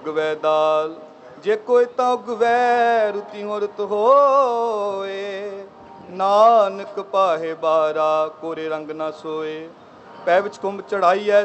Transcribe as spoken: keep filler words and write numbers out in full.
ਉਗਵੈ ਦਾਲ। ਜੇ ਕੋਈ ਤਾਂ ਉਗਵੈ ਰੁਤੀ ਰੁਤ ਹੋਏ। ਨਾਨਕ ਪਾਹੇ ਬਾਰਾ ਕੋਰੇ ਰੰਗ ਨਾ ਸੋਏ। ਪੈ ਵਿੱਚ ਕੁੰਭ ਚੜਾਈਐ